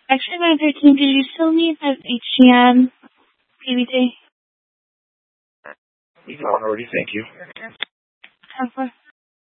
Actually, 9:13, do you still need that HGN PVT? We've gone already, thank you. Have